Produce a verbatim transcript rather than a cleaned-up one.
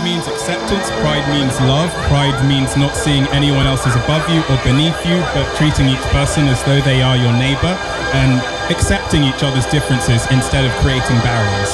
means acceptance, pride means love, pride means not seeing anyone else as above you or beneath you, but treating each person as though they are your neighbor and accepting each other's differences instead of creating barriers.